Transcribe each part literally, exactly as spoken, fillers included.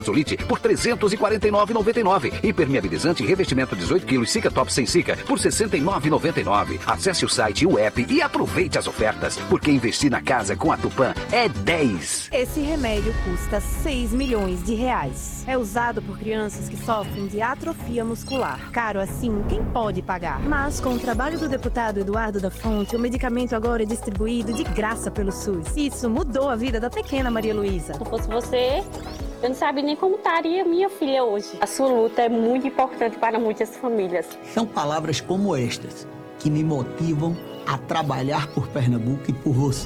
Solite por trezentos e quarenta e nove reais e noventa e nove centavos. Impermeabilizante e revestimento dezoito quilos Sica Top sem Sica por sessenta e nove reais e noventa e nove centavos. Acesse o site e o app e aproveite as ofertas, porque investir na casa com a Tupã é dez. Esse remédio custa seis milhões de reais. É usado por crianças que sofrem de atrofia muscular. Caro assim, quem pode pagar? Mas com o trabalho do deputado Eduardo da Fonte, o medicamento agora é distribuído de graça pelo SUS. Isso mudou a vida da pequena Maria Luísa. Se não fosse você, eu não sabia nem como estaria minha filha hoje. A sua luta é muito importante para muitas famílias. São palavras como estas que me motivam a trabalhar por Pernambuco e por você.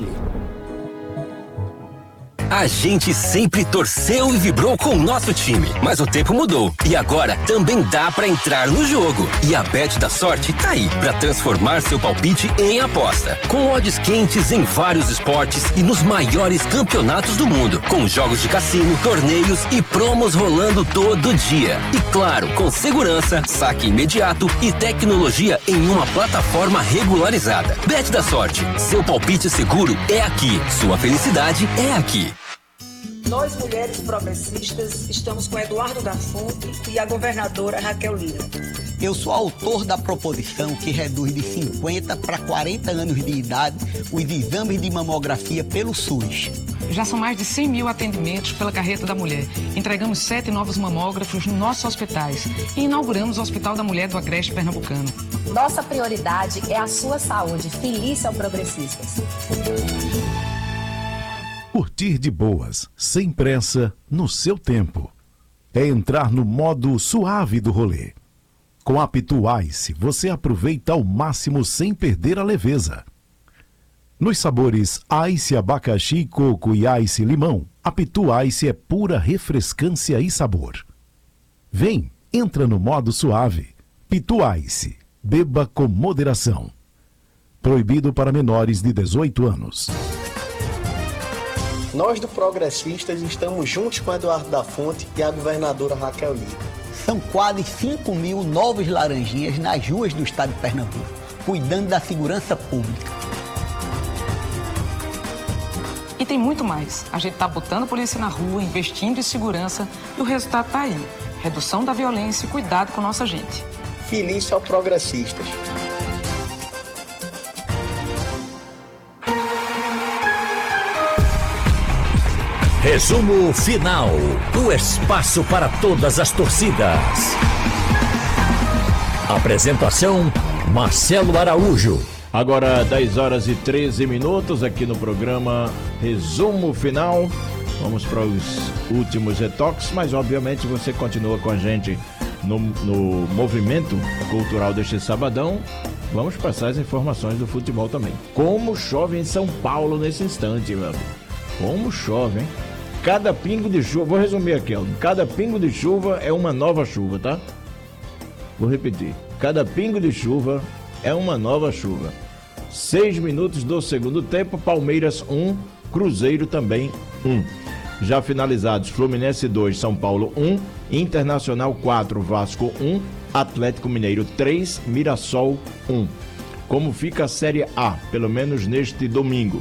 A gente sempre torceu e vibrou com o nosso time, mas o tempo mudou e agora também dá pra entrar no jogo. E a Bet da Sorte tá aí pra transformar seu palpite em aposta. Com odds quentes em vários esportes e nos maiores campeonatos do mundo, com jogos de cassino, torneios e promos rolando todo dia. E claro, com segurança, saque imediato e tecnologia em uma plataforma regularizada. Bet da Sorte, seu palpite seguro é aqui, sua felicidade é aqui. Nós, mulheres progressistas, estamos com Eduardo da Fonte e a governadora Raquel Lira. Eu sou autor da proposição que reduz de cinquenta para quarenta anos de idade os exames de mamografia pelo SUS. Já são mais de cem mil atendimentos pela Carreta da Mulher. Entregamos sete novos mamógrafos nos nossos hospitais e inauguramos o Hospital da Mulher do Agreste Pernambucano. Nossa prioridade é a sua saúde. Feliz ao Progressistas. Curtir de boas, sem pressa, no seu tempo. É entrar no modo suave do rolê. Com a Pitu Ice, você aproveita ao máximo sem perder a leveza. Nos sabores Ice Abacaxi, Coco e Ice Limão, a Pitu Ice é pura refrescância e sabor. Vem, entra no modo suave. Pitu Ice, beba com moderação. Proibido para menores de dezoito anos. Nós do Progressistas estamos juntos com Eduardo da Fonte e a governadora Raquel Lira. São quase cinco mil novos laranjinhas nas ruas do estado de Pernambuco, cuidando da segurança pública. E tem muito mais. A gente tá botando polícia na rua, investindo em segurança e o resultado tá aí. Redução da violência e cuidado com nossa gente. Feliz ao Progressistas. Resumo final. O espaço para todas as torcidas. Apresentação: Marcelo Araújo. Agora dez horas e treze minutos aqui no programa Resumo Final. Vamos para os últimos retoques, mas obviamente você continua com a gente no, no movimento cultural deste sabadão. Vamos passar as informações do futebol também. Como chove em São Paulo nesse instante, meu amigo. Como chove, hein? Cada pingo de chuva, vou resumir aqui, ó. Cada pingo de chuva é uma nova chuva, tá? Vou repetir. Cada pingo de chuva é uma nova chuva. Seis minutos do segundo tempo, Palmeiras um, Cruzeiro também um. Já finalizados, Fluminense dois, São Paulo um, Internacional quatro, Vasco um, Atlético Mineiro três, Mirassol um. Como fica a Série A, pelo menos neste domingo?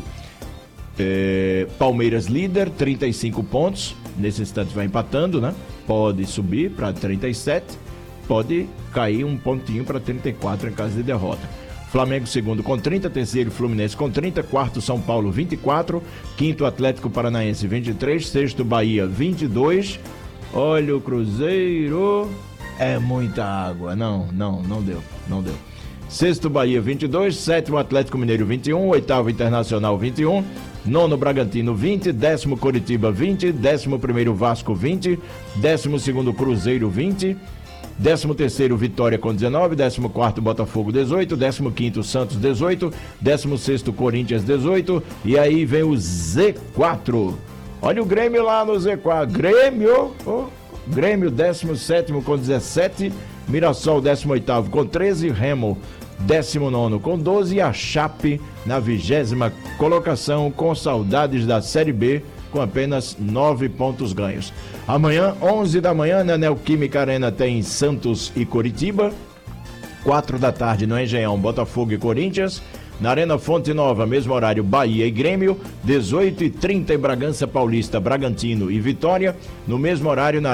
É, Palmeiras líder, trinta e cinco pontos. Nesse instante vai empatando, né? Pode subir para trinta e sete, pode cair um pontinho para trinta e quatro em caso de derrota. Flamengo segundo com trinta, terceiro Fluminense com trinta, quarto São Paulo vinte e quatro, quinto Atlético Paranaense vinte e três, sexto Bahia vinte e dois. Olha o Cruzeiro, é muita água, não, não, não deu, não deu. Sexto Bahia vinte e dois, sétimo Atlético Mineiro vinte e um, oitavo Internacional vinte e um, nono Bragantino vinte, décimo Coritiba vinte, décimo primeiro Vasco vinte, décimo segundo Cruzeiro vinte, décimo terceiro Vitória com dezenove, décimo quarto Botafogo dezoito, décimo quinto Santos dezoito, décimo sexto Corinthians dezoito, e aí vem o Z quatro. Olha o Grêmio lá no Z quatro, Grêmio, oh, Grêmio décimo sétimo com dezessete, Mirassol décimo oitavo com treze, Remo décimo nono com doze, e a Chape na vigésima colocação com saudades da Série B com apenas nove pontos ganhos. Amanhã, onze da manhã, na Neoquímica Arena tem Santos e Coritiba. quatro da tarde no Engenhão, Botafogo e Corinthians. Na Arena Fonte Nova, mesmo horário, Bahia e Grêmio. dezoito e trinta em Bragança Paulista, Bragantino e Vitória. No mesmo horário, na